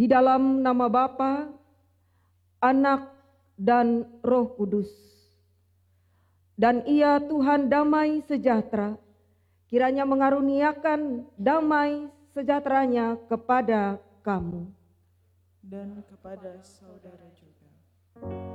Di dalam nama Bapa, Anak, dan Roh Kudus. Dan Ia Tuhan damai sejahtera, kiranya mengaruniakan damai sejahteranya kepada kamu dan kepada saudara juga.